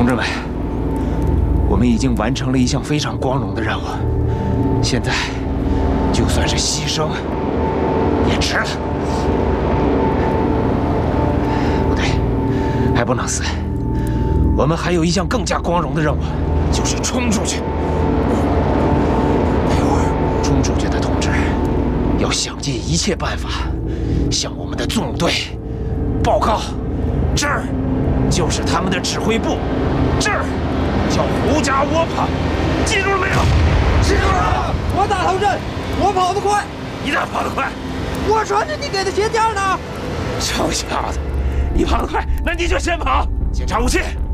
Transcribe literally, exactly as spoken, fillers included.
同志们，我们已经完成了一项非常光荣的任务，现在就算是牺牲也值了。不对，还不能死，我们还有一项更加光荣的任务，就是冲出去。待会儿冲出去的同志要想尽一切办法，向我们的纵队报告，这儿就是他们的指挥部，这儿叫胡家窝棚，记住了没有？ 记住了。我打头阵，我跑得快。 你哪跑得快？ 我穿着你给的鞋垫呢。 臭小子，你跑得快，那你就先跑，检查武器。